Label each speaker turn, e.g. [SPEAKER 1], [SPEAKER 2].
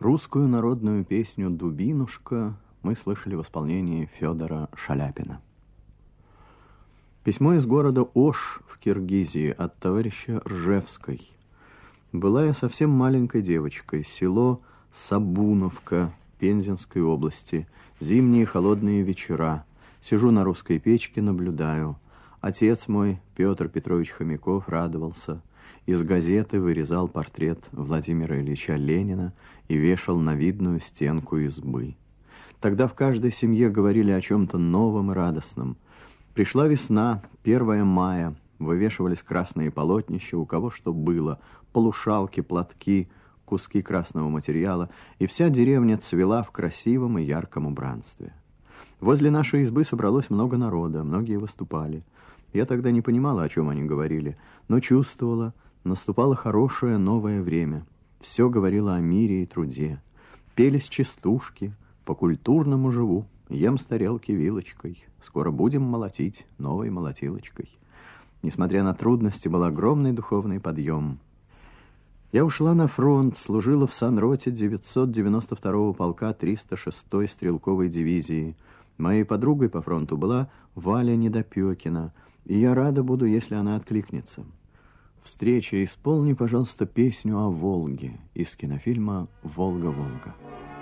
[SPEAKER 1] Русскую народную песню «Дубинушка» мы слышали в исполнении Федора Шаляпина. Письмо из города Ош в Киргизии от товарища Ржевской. Была я совсем маленькой девочкой, село Сабуновка Пензенской области, зимние холодные вечера. Сижу на русской печке, наблюдаю. Отец мой, Петр Петрович Хомяков, радовался. Из газеты вырезал портрет Владимира Ильича Ленина и вешал на видную стенку избы. Тогда в каждой семье говорили о чем-то новом и радостном. Пришла весна, 1 мая, вывешивались красные полотнища, у кого что было, полушалки, платки, куски красного материала, и вся деревня цвела в красивом и ярком убранстве. Возле нашей избы собралось много народа, многие выступали. Я тогда не понимала, о чем они говорили, но чувствовала, наступало хорошее новое время. Все говорило о мире и труде. Пелись частушки, по-культурному живу, ем с тарелки вилочкой, скоро будем молотить новой молотилочкой. Несмотря на трудности, был огромный духовный подъем. Я ушла на фронт, служила в санроте 992-го полка 306-й стрелковой дивизии. Моей подругой по фронту была Валя Недопекина, и я рада буду, если она откликнется. Встреча, исполни, пожалуйста, песню о Волге из кинофильма «Волга-Волга».